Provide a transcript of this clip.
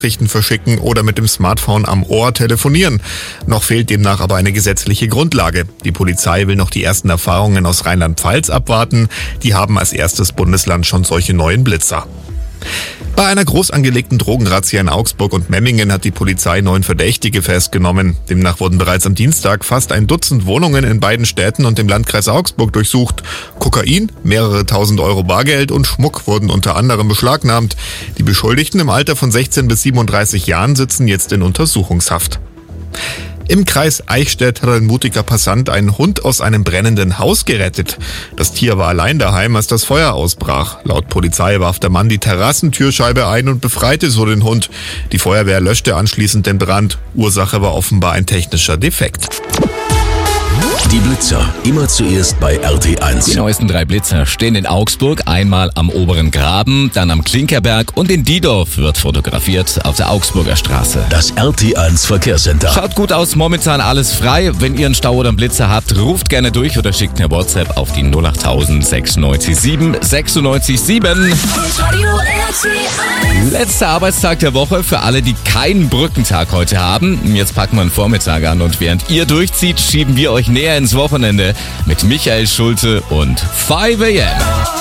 Sprachnachrichten verschicken oder mit dem Smartphone am Ohr telefonieren. Noch fehlt demnach aber eine gesetzliche Grundlage. Die Polizei will noch die ersten Erfahrungen aus Rheinland-Pfalz abwarten. Die haben als erstes Bundesland schon solche neuen Blitzer. Bei einer groß angelegten Drogenrazzia in Augsburg und Memmingen hat die Polizei 9 Verdächtige festgenommen. Demnach wurden bereits am Dienstag fast ein Dutzend Wohnungen in beiden Städten und dem Landkreis Augsburg durchsucht. Kokain, mehrere tausend Euro Bargeld und Schmuck wurden unter anderem beschlagnahmt. Die Beschuldigten im Alter von 16 bis 37 Jahren sitzen jetzt in Untersuchungshaft. Im Kreis Eichstätt hat ein mutiger Passant einen Hund aus einem brennenden Haus gerettet. Das Tier war allein daheim, als das Feuer ausbrach. Laut Polizei warf der Mann die Terrassentürscheibe ein und befreite so den Hund. Die Feuerwehr löschte anschließend den Brand. Ursache war offenbar ein technischer Defekt. Die Blitzer, immer zuerst bei RT1. Die neuesten 3 Blitzer stehen in Augsburg, einmal am Oberen Graben, dann am Klinkerberg und in Diedorf wird fotografiert auf der Augsburger Straße. Das RT1 Verkehrscenter. Schaut gut aus, momentan alles frei. Wenn ihr einen Stau oder einen Blitzer habt, ruft gerne durch oder schickt eine WhatsApp auf die 08000 96 7 96 7. Letzter Arbeitstag der Woche für alle, die keinen Brückentag heute haben. Jetzt packen wir einen Vormittag an und während ihr durchzieht, schieben wir euch näher ins Wochenende mit Michael Schulte und 5 AM.